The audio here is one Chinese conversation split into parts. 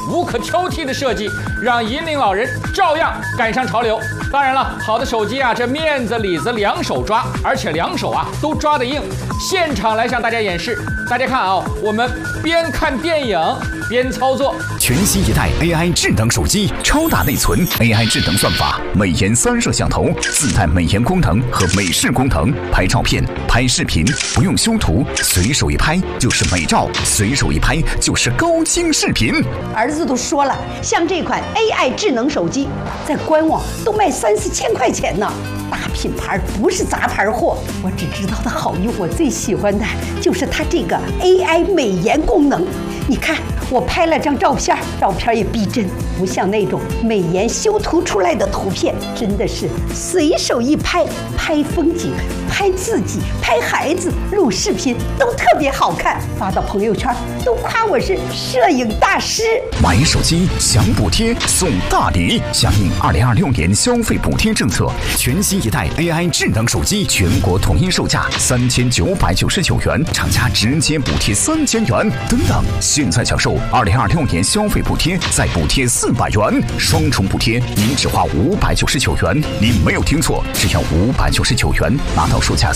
无可挑剔的设计，让银龄老人照样赶上潮流。当然了，好的手机啊，这面子里子两手抓，而且两手啊都抓得硬。现场来向大家演示，大家看啊，我们边看电影边操作。 全新一代 AI 智能手机，超大内存 AI 智能算法，美颜3摄像头，自带美颜功能和美视功能，拍照片、拍视频不用修图，随手一拍就是美照，随手一拍就是高清视频。 儿子都说了，像这款 AI 智能手机，在官网都卖3、4千块钱呢。大品牌不是杂牌货，我只知道它好用，我最喜欢的就是它这个 AI 美颜功能。你看，我拍了张照片，照片也逼真，不像那种美颜修图出来的图片，真的是随手一拍，拍风景、拍自己、拍孩子、录视频都特别好看，发到朋友圈都夸我是摄影大师。 买手机享补贴送大礼，响应2026年消费补贴政策，全新一代 AI 智能手机全国统一售价3999元，厂家直接补贴3000元。等等，现在享受2026年消费补贴，再补贴400元，双重补贴，您只花599元。您没有听错，只要599元，拿到售价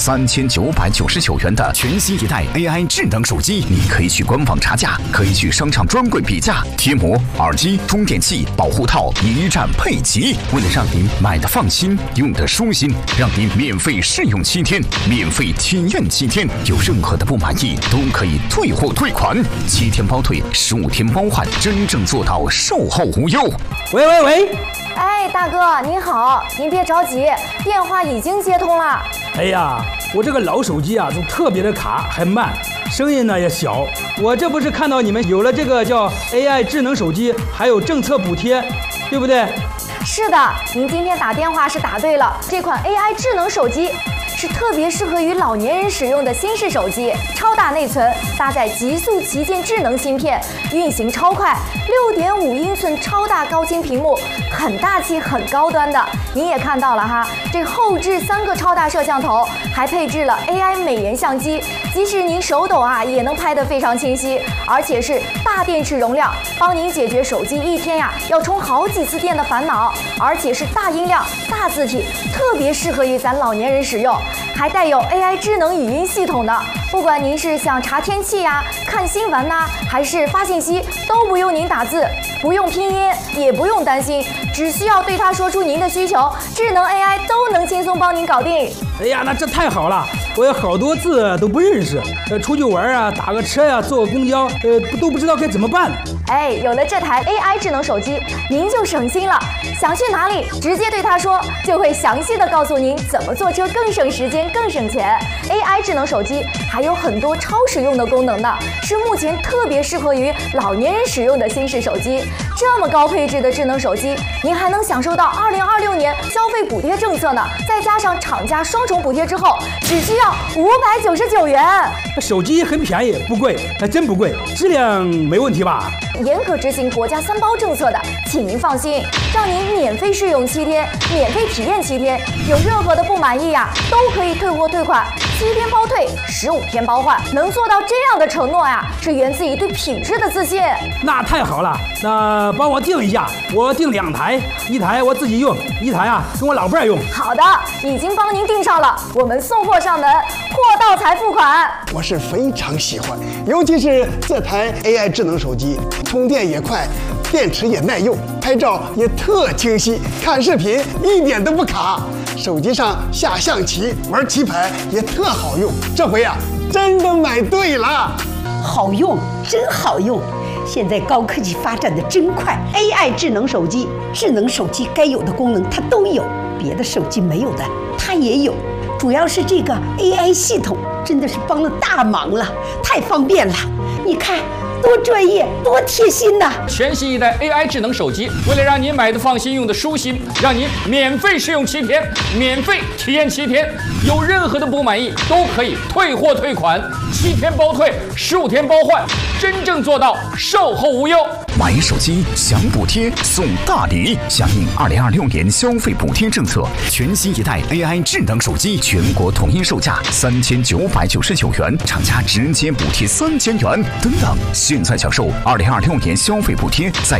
3999元的全新一代 AI 智能手机。你可以去官网查价，可以去商场专柜比价，贴膜、耳机、充电器、保护套一站配齐。为了让您买的放心，用的舒心，让您免费试用7天，免费体验7天，有任何的不满意都可以退货退款，7天包退，15天包换，真正做到售后无忧。 喂， 哎，大哥您好，您别着急，电话已经接通了。 哎呀，我这个老手机啊，就特别的卡，还慢，声音呢也小。我这不是看到你们有了这个叫 AI 智能手机，还有政策补贴，对不对？ 是的，您今天打电话是打对了，这款 AI 智能手机是特别适合于老年人使用的新式手机，超大内存，搭载极速旗舰智能芯片，运行超快，6.5英寸超大高清屏幕，很大气很高端的。您也看到了哈，这后置3个超大摄像头，还配置了 AI 美颜相机，即使您手抖啊，也能拍得非常清晰，而且是大电池容量，帮您解决手机一天呀要充好几次电的烦恼，而且是大音量、大字体，特别适合于咱老年人使用。还带有 AI 智能语音系统的，不管您是想查天气呀、看新闻呐，还是发信息，都不用您打字，不用拼音，也不用担心，只需要对它说出您的需求，智能 AI 都能轻松帮您搞定。 哎呀，那这太好了，我有好多字都不认识，出去玩啊，打个车呀、坐个公交，都不知道该怎么办。 哎，有了这台 AI 智能手机，您就省心了，想去哪里直接对它说，就会详细的告诉您怎么坐车更省时间、更省钱。AI 智能手机还有很多超实用的功能呢，是目前特别适合于老年人使用的新式手机。这么高配置的智能手机，您还能享受到2026年消费补贴政策呢，再加上厂家双重补贴之后，只需要599元。 手机很便宜，不贵，还真不贵，质量没问题吧？ 严格执行国家3包政策的，请您放心，让您免费试用7天，免费体验7天，有任何的不满意呀，都可以退货退款，7天包退，15天包换。能做到这样的承诺呀，是源自于对品质的自信。 那太好了，那帮我订一下，我订2台，一台我自己用，一台啊跟我老伴儿用。 好的，已经帮您订上了，我们送货上门，货到才付款。 我是非常喜欢，尤其是这台 AI 智能手机，充电也快，电池也耐用，拍照也特清晰，看视频一点都不卡，手机上下象棋、玩棋牌也特好用。这回啊，真的买对了， 好用，真好用。现在高科技发展的真快 ，AI 智能手机该有的功能它都有，别的手机没有的它也有。主要是这个 AI 系统真的是帮了大忙了，太方便了。你看多专业，多贴心呐！ 全新一代 AI 智能手机，为了让您买的放心、用的舒心，让您免费试用7天，免费体验7天，有任何的不满意都可以退货退款，7天包退，15天包换，真正做到售后无忧。 买手机享补贴送大礼，响应2026年消费补贴政策，全新一代 AI 智能手机全国统一售价3999元，厂家直接补贴3000元。等等，现在享受2026年消费补贴，再